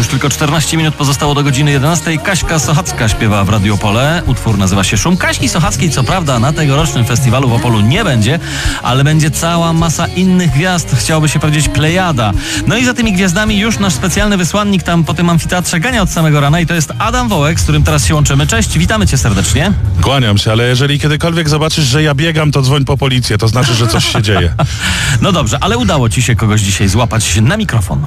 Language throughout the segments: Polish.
tylko 14 minut pozostało do godziny 11. Kaśka Sochacka śpiewa w Radio Opole. Utwór nazywa się Szum. Kaśki Sochackiej co prawda na tegorocznym festiwalu w Opolu nie będzie, ale będzie cała masa innych gwiazd. Chciałoby się powiedzieć plejada. No i za tymi gwiazdami już nasz specjalny wysłannik tam po tym amfiteatrze gania od samego rana i to jest Adam Wołek, z którym teraz się łączymy. Cześć, witamy cię serdecznie. Kłaniam się, ale jeżeli kiedykolwiek zobaczysz, że ja biegam, to dzwoń po policję. To znaczy, że coś się dzieje. No dobrze, ale udało ci się kogoś dzisiaj złapać na mikrofon.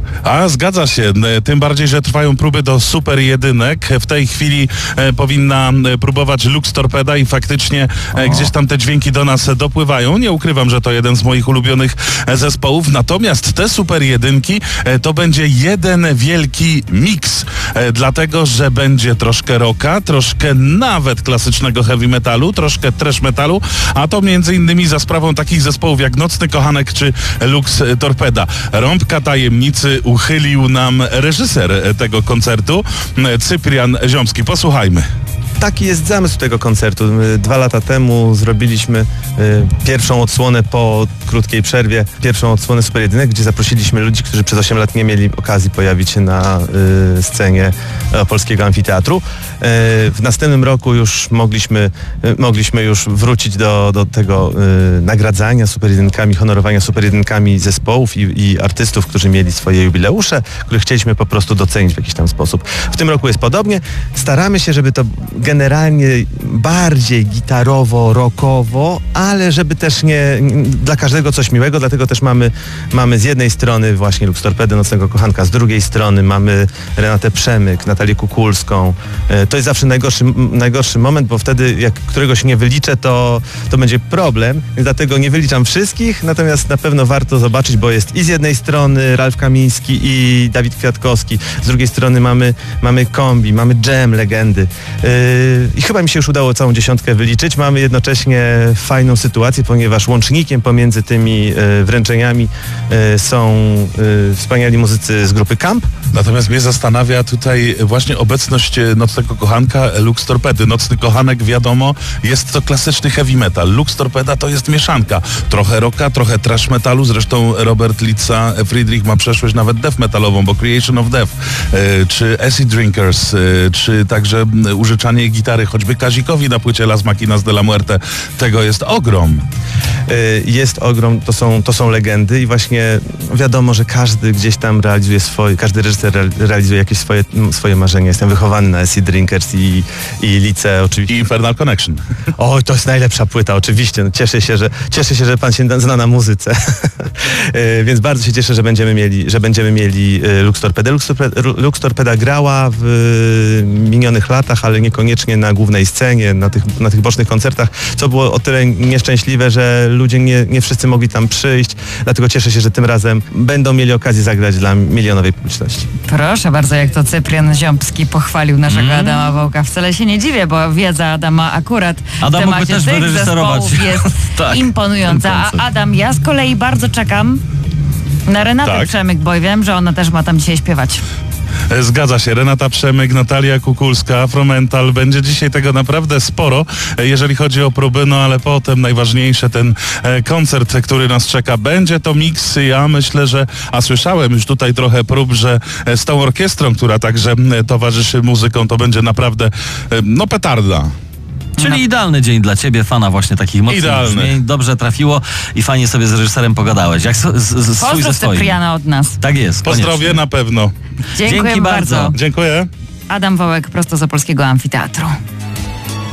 A zgadza się, tym bardziej, że trwają próby do super jedynek. W tej chwili powinna próbować Lux Torpeda i faktycznie gdzieś tam te dźwięki do nas dopływają. Nie ukrywam, że to jeden z moich ulubionych zespołów. Natomiast te super jedynki to będzie jeden wielki miks. Dlatego, że będzie troszkę rocka, troszkę nawet klasycznego heavy metalu, troszkę trash metalu, a to między innymi za sprawą takich zespołów jak Nocny Kochanek czy Lux Torpeda. Rąbka tajemnicy uchylił nam reżyser tego koncertu, Cyprian Ziomski. Posłuchajmy. Taki jest zamysł tego koncertu. 2 lata temu zrobiliśmy pierwszą odsłonę po krótkiej przerwie, pierwszą odsłonę Super Jedynek, gdzie zaprosiliśmy ludzi, którzy przez 8 lat nie mieli okazji pojawić się na scenie Opolskiego Amfiteatru. W następnym roku już mogliśmy już wrócić do tego nagradzania Super Jedynkami, honorowania Super Jedynkami zespołów i artystów, którzy mieli swoje jubileusze, których chcieliśmy po prostu docenić w jakiś tam sposób. W tym roku jest podobnie. Staramy się, żeby to generalnie bardziej gitarowo, rockowo, ale żeby też nie dla każdego coś miłego, dlatego też mamy z jednej strony właśnie Lux Torpedę, Nocnego Kochanka, z drugiej strony mamy Renatę Przemyk, Natalię Kukulską. To jest zawsze najgorszy moment, bo wtedy jak któregoś nie wyliczę, to będzie problem, więc dlatego nie wyliczam wszystkich, natomiast na pewno warto zobaczyć, bo jest i z jednej strony Ralf Kamiński i Dawid Kwiatkowski, z drugiej strony mamy kombi, mamy jam, legendy. I chyba mi się już udało całą 10 wyliczyć. Mamy jednocześnie fajną sytuację, ponieważ łącznikiem pomiędzy tymi wręczeniami są wspaniali muzycy z grupy Camp. Natomiast mnie zastanawia tutaj właśnie obecność Nocnego Kochanka, Lux Torpedy. Nocny Kochanek, wiadomo, jest to klasyczny heavy metal. Lux Torpeda to jest mieszanka. Trochę rocka, trochę trash metalu. Zresztą Robert Litza Friedrich ma przeszłość nawet death metalową, bo Creation of Death, czy Acid Drinkers, czy także użyczanie gitary choćby Kazikowi na płycie Las Maquinas de la Muerte. Tego jest ogrom. Jest ogrom, to są legendy i właśnie wiadomo, że każdy gdzieś tam realizuje każdy reżyser realizuje jakieś swoje marzenia. Jestem wychowany na Acid Drinkers i Lice oczywiście. I Infernal Connection. O, to jest najlepsza płyta, oczywiście. No, cieszę się, że pan się zna na muzyce. Więc bardzo się cieszę, że będziemy mieli Lux Torpedę. Lux Torpeda grała w minionych latach, ale niekoniecznie na głównej scenie, na tych bocznych koncertach, co było o tyle nieszczęśliwe, że ludzie nie wszyscy mogli tam przyjść, dlatego cieszę się, że tym razem będą mieli okazję zagrać dla milionowej publiczności. Proszę bardzo, jak to Cyprian Ziomski pochwalił naszego Adama Wołka. Wcale się nie dziwię, bo wiedza Adama akurat w temacie też tych zespołów jest tak, imponująca. A Adam, ja z kolei bardzo czekam na Renatę Przemyk, bo wiem, że ona też ma tam dzisiaj śpiewać. Zgadza się. Renata Przemyk, Natalia Kukulska, Afromental. Będzie dzisiaj tego naprawdę sporo, jeżeli chodzi o próby, no ale potem najważniejsze ten koncert, który nas czeka. Będzie to miks. Ja myślę, a słyszałem już tutaj trochę prób, że z tą orkiestrą, która także towarzyszy muzyką, to będzie naprawdę petarda. Czyli idealny dzień dla ciebie, fana właśnie takich mocnych brzmień. Dobrze trafiło i fajnie sobie z reżyserem pogadałeś. Jak Pozdrów Cypriana od nas. Tak jest. Pozdrowie na pewno. Dziękuję bardzo. Dziękuję. Adam Wołek prosto z Opolskiego Amfiteatru.